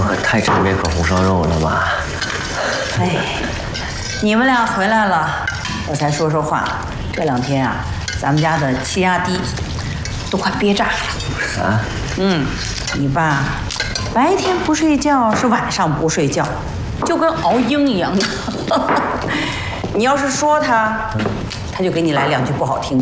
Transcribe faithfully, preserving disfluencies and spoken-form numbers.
可太吃这口红烧肉了吧？ 哎，你们俩回来了，我才说说话。这两天啊，咱们家的气压低，都快憋炸了。 啊？ 嗯，你爸白天不睡觉，是晚上不睡觉，就跟熬鹰一样的。你要是说他，他就给你来两句不好听的。